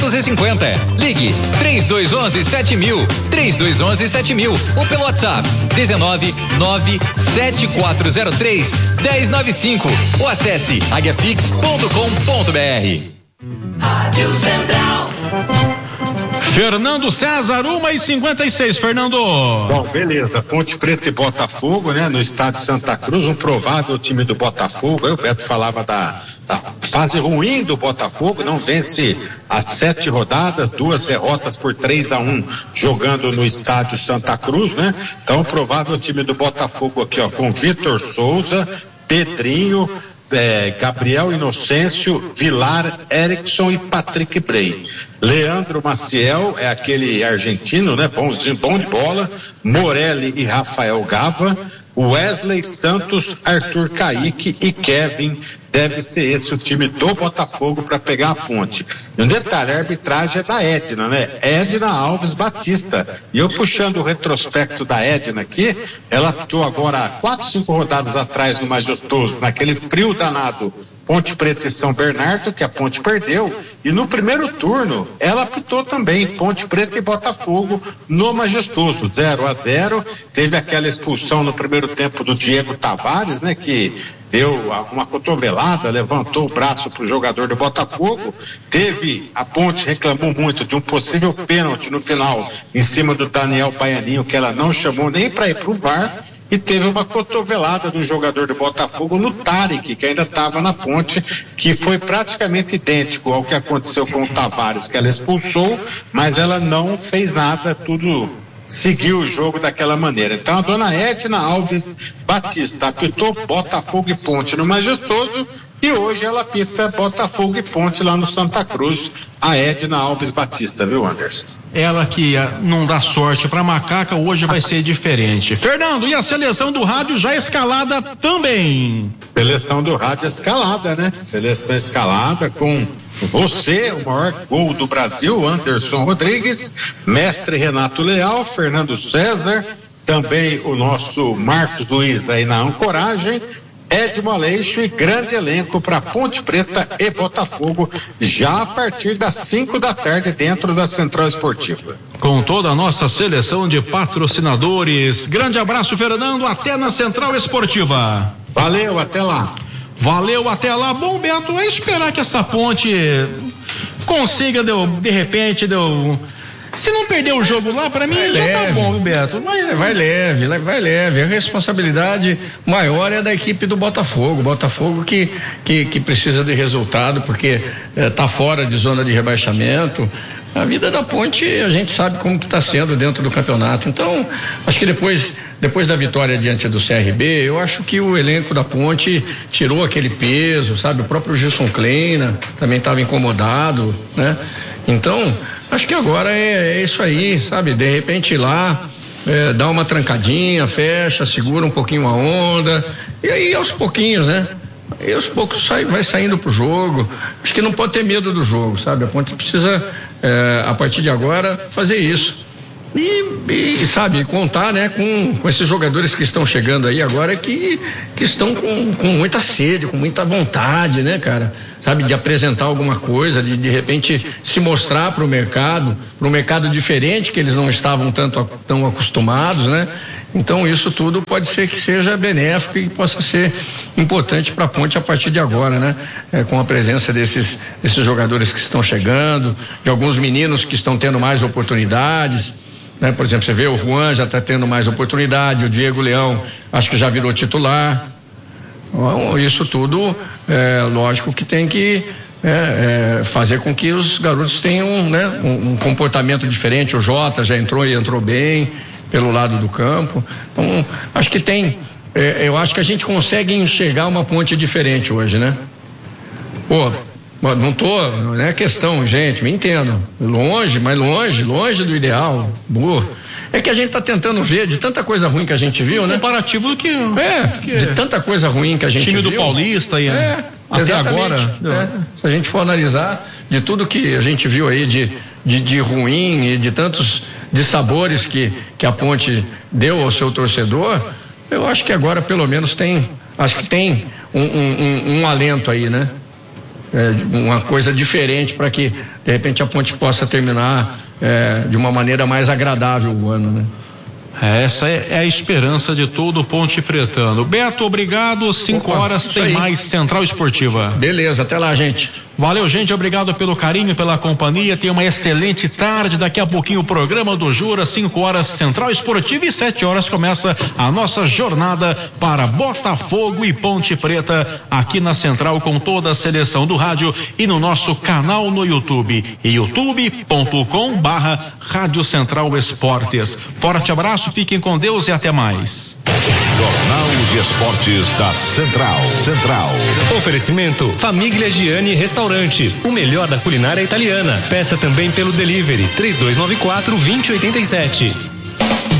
Ligue 3211-7000, 3211-7000 ou pelo WhatsApp 1997403-1095 ou acesse aguiafix.com.br. Rádio Central. Fernando César, 1h56, Fernando. Bom, beleza. Ponte Preta e Botafogo, né? No estádio Santa Cruz, um provável time do Botafogo. Aí o Beto falava da fase ruim do Botafogo, não vence as 7 rodadas, 2 derrotas por 3-1, jogando no estádio Santa Cruz, né? Então, provável time do Botafogo aqui, ó, com Vitor Souza, Pedrinho, Gabriel Inocêncio, Vilar, Erickson e Patrick Bray. Leandro Maciel é aquele argentino, né? Bom de bola. Morelli e Rafael Gava. Wesley Santos, Arthur Caíque e Kevin. Deve ser esse o time do Botafogo para pegar a Ponte. E um detalhe, a arbitragem é da Edna, né? Edna Alves Batista. E eu puxando o retrospecto da Edna aqui, ela apitou agora 4, 5 rodadas atrás no Majestoso, naquele frio danado, Ponte Preta e São Bernardo, que a Ponte perdeu. E no primeiro turno, ela apitou também Ponte Preta e Botafogo no Majestoso, 0-0. Teve aquela expulsão no primeiro tempo do Diego Tavares, né? Que deu uma cotovelada, levantou o braço para o jogador do Botafogo. A Ponte reclamou muito de um possível pênalti no final em cima do Daniel Baianinho, que ela não chamou nem para ir para o VAR. E teve uma cotovelada do jogador do Botafogo no Tarek, que ainda estava na Ponte, que foi praticamente idêntico ao que aconteceu com o Tavares, que ela expulsou, mas ela não fez nada, tudo seguiu o jogo daquela maneira. Então a dona Edna Alves Batista apitou Botafogo e Ponte no Majestoso, e hoje ela apita Botafogo e Ponte lá no Santa Cruz, a Edna Alves Batista, viu, Anderson? Ela que não dá sorte para macaca, hoje vai ser diferente. Fernando, e a seleção do rádio já escalada também? Seleção do rádio escalada, né? Seleção escalada com você, o maior gol do Brasil, Anderson Rodrigues, mestre Renato Leal, Fernando César, também o nosso Marcos Luiz aí na ancoragem, Edmo Aleixo e grande elenco para Ponte Preta e Botafogo, já a partir das 5 da tarde dentro da Central Esportiva. Com toda a nossa seleção de patrocinadores. Grande abraço, Fernando, até na Central Esportiva. Valeu, até lá. Valeu, até lá. Bom, Beto, é esperar que essa Ponte consiga, de repente, se não perder o jogo lá, pra mim já leve. Tá bom, Beto. Vai leve. A responsabilidade maior é da equipe do Botafogo. Botafogo que precisa de resultado, porque tá fora de zona de rebaixamento. A vida da Ponte, a gente sabe como que tá sendo dentro do campeonato. Então, acho que depois da vitória diante do CRB, eu acho que o elenco da Ponte tirou aquele peso, sabe? O próprio Gilson Kleina também estava incomodado, né? Então, acho que agora é isso aí, sabe? De repente ir lá, dá uma trancadinha, fecha, segura um pouquinho a onda, e aí aos pouquinhos, né? E aos poucos vai saindo pro jogo. Acho que não pode ter medo do jogo, sabe? A Ponte precisa, a partir de agora, fazer isso. E sabe, contar, né, com esses jogadores que estão chegando aí agora que estão com muita sede, com muita vontade, né, cara? Sabe, de apresentar alguma coisa, de repente se mostrar para o mercado diferente que eles não estavam tão acostumados, né? Então isso tudo pode ser que seja benéfico e possa ser importante para a Ponte a partir de agora, né? Com a presença desses jogadores que estão chegando, de alguns meninos que estão tendo mais oportunidades, né? Por exemplo, você vê o Juan já está tendo mais oportunidade, o Diego Leão acho que já virou titular. Então, isso tudo lógico que tem que fazer com que os garotos tenham, né, um comportamento diferente. O Jota já entrou e entrou bem pelo lado do campo. Então, acho que eu acho que a gente consegue enxergar uma Ponte diferente hoje, né? Não é questão, gente, me entendam. Longe do ideal. É que a gente está tentando ver de tanta coisa ruim que a gente viu, né? Comparativo do que... de tanta coisa ruim que a gente viu. Time do Paulista e até agora. Se a gente for analisar de tudo que a gente viu aí de ruim e de tantos dissabores que a Ponte deu ao seu torcedor, eu acho que agora pelo menos tem um alento aí, né? uma coisa diferente para que de repente a Ponte possa terminar de uma maneira mais agradável o ano, né? Essa é a esperança de todo Ponte Pretano. Beto, obrigado. 5 horas tem mais Central Esportiva. Beleza, até lá, gente. Valeu, gente. Obrigado pelo carinho, pela companhia. Tenha uma excelente tarde. Daqui a pouquinho o programa do Jura, 5 horas Central Esportiva e 7 horas começa a nossa jornada para Botafogo e Ponte Preta aqui na Central com toda a seleção do rádio e no nosso canal no YouTube, youtube.com/Rádio Central Esportes. Forte abraço, fiquem com Deus e até mais. Jornal de Esportes da Central. Oferecimento Famiglia Gianni Restaurante, o melhor da culinária italiana. Peça também pelo delivery 3294-2087.